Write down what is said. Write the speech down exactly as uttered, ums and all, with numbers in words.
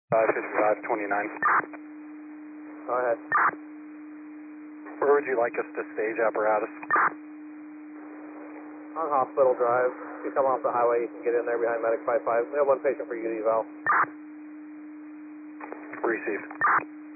five fifty-five twenty-nine. Go ahead. Where would you like us to stage apparatus? On Hospital Drive. If you come off the highway, you can get in there behind Medic five five. We have one patient for U D eval. Received.